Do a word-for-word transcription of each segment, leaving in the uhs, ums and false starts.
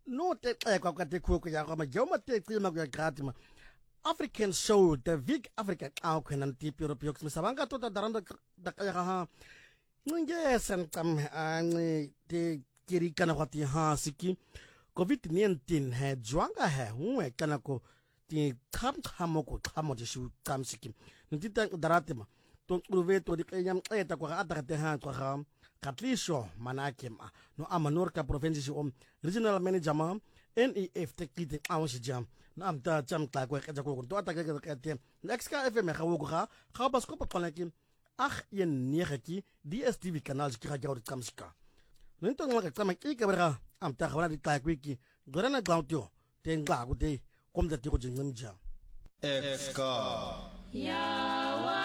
no te kwa kwa te kuku ya kwa joma te tsima kwa gratima African show the big Africa au kenan tip Europe misabanga tota daranda da kaya ha nge san tam ani te kiri kana kwati ha siki covid nineteen he jwanga he huwe kana ko ti kham khamo ko khamo je shu tam siki ntita daratima to ruve to di kayam eta kwa ata te ha kwa ha Katlisho Manakema no Amanorka province om regional manager ma N E F tekite awon jam no am ta jam ta kwa ka ko to ata ka ka te next ka F M ga wo ga ga ba sko pa konaki ach yen niereki D S T V canal ki ga jawr kamska no to ngaka tsama ki ka bra am ta ga di ta kwiki gorana glautio te ngla ku te kom da ti ko jingam ja F K yawa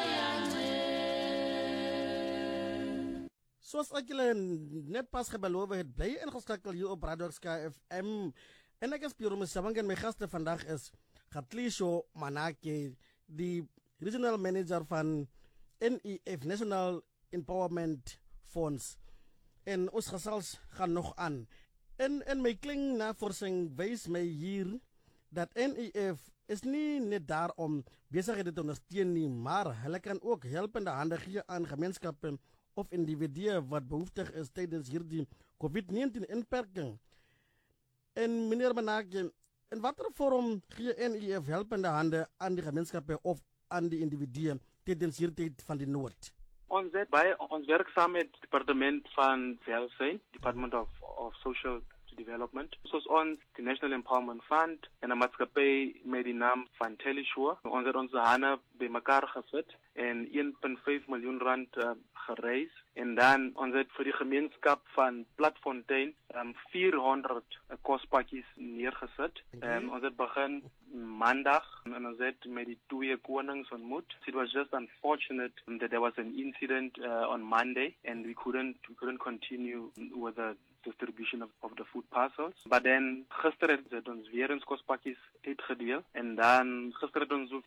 Soos ek julle net pas gebeloof het, bly ingeskakel hier op Radio X K F M. En ek is Piero Msabang en my gaste vandag is Katlisho Manake, die regional manager van N E F National Empowerment Fonds. En ons gesels gaan nog aan. En en my kling navorsing wys my hier dat N E F is nie net daar om besighede te ondersteun nie, maar hulle kan ook helpende hande gee aan gemeenskappe of individue wat behoeftig is tijdens hierdie COVID nineteen inperking. En meneer Manake, in watter vorm gee N E F helpende hande aan die gemeenskappe of aan die individue tijdens hierdie tyd van die nood? Ons het by ons werk saam met die departement van Welzijn, Department of of Social Development. Soos ons die National Empowerment Fund en 'n maatskappy met die naam van Teleshore. Ons het ons hande bymekaar gesit en een komma vyf miljoen rand uh, gereis en dan ons het vir die gemeenskap van Platfontein um, vierhonderd uh, kospakkies neergesit. Um, ons het begin maandag en ons het met die twee konings ontmoet. It was just unfortunate that there was an incident uh, on Monday and we couldn't we couldn't continue with the distribution of, of the food parcels. But then gister het ons weer eens kospakkies uitgedeel en dan gister het ons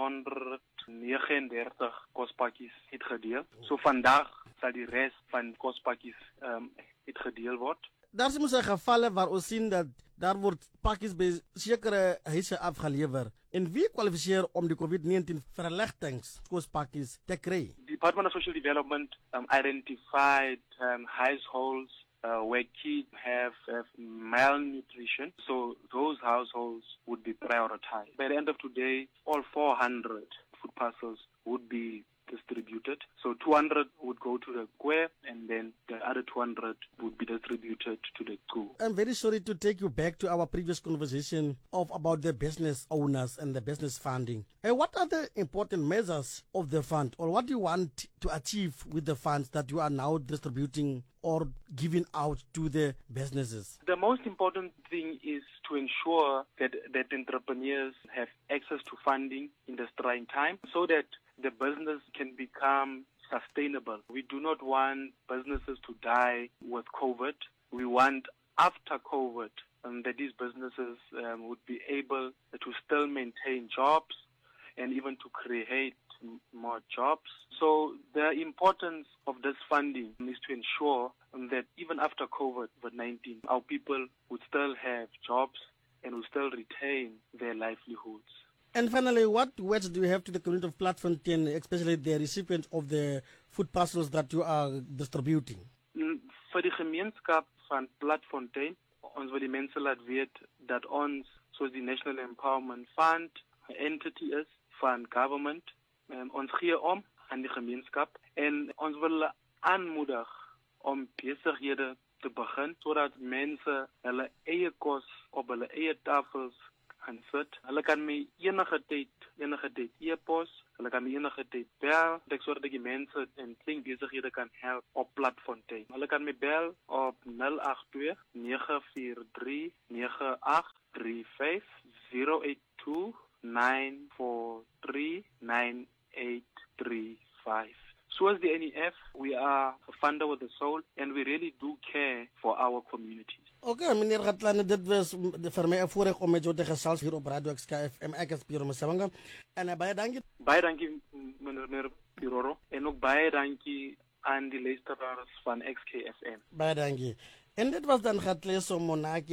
honderdnegenendertig kospakkies uitgedeel. So vandag sal die res van kospakkies um, uitgedeel word. Daar is mos 'n gevalle waar ons sien dat daar word pakkies by sekere huise afgelewer. En wie kwalifiseer om die COVID nineteen verligtings kospakkies te kry? The Department of Social Development um, identified um, households Uh, where kids have, have malnutrition, so those households would be prioritized. By the end of today, all four hundred food parcels would be distributed. So two hundred would go to the square, and then the other two hundred would be distributed to the school. I'm very sorry to take you back to our previous conversation of about the business owners and the business funding. And what are the important measures of the fund, or what do you want to achieve with the funds that you are now distributing or giving out to the businesses? The most important thing is to ensure that, that entrepreneurs have access to funding in this trying time so that the business can become sustainable. We do not want businesses to die with COVID. We want after COVID um, that these businesses um, would be able to still maintain jobs and even to create more jobs. So the importance of this funding is to ensure that even after COVID nineteen, our people would still have jobs and would still retain their livelihoods. And finally, what words do you have to the community of Platfontein, especially the recipient of the food parcels that you are distributing? Mm, vir die gemeenskap van Platfontein, ons wil die mense laat weet dat ons, soos die National Empowerment Fund, 'n entity is van government, um, ons gee om aan die gemeenskap en ons wil aanmoedig om besighede te begin sodat mense hulle eie kos op hulle eie tafels kan sit. Hulle kan my enige tyd, enige tyd e-pos, hulle kan my enige tyd bel, ek sodat die mense en klein besighede kan help op Platfontein. Hulle kan my bel op nul agt twee nege vier drie nege agt drie vyf zero eight two nine four three nine eight three five. So as the N E F, we are a funder with a soul and we really do care for our communities. Okay, meneer Gatlane, dit was vir my 'n voorreg om met jou te gesels hier op Radio X K F M. Ek is Piero Msabanga en baie dankie. Baie dankie meneer Piero en ook baie dankie aan die luisteraars van X K F M. Baie dankie. En dit was dan Katlisho Manake,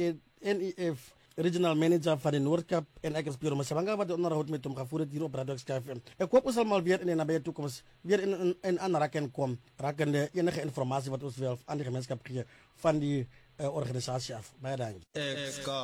N E F Regional Manager van de Noordkap en ik speel me sabanga wat de onderhoud met hem gevoerd hier op Radio X K F M. Ik hoop ons allemaal weer in de nabije toekomst weer in een in aanraking kom rakende enige informatie wat ons wel aan de gemeenschap geven van die uh, organisatie af. Baie dankie.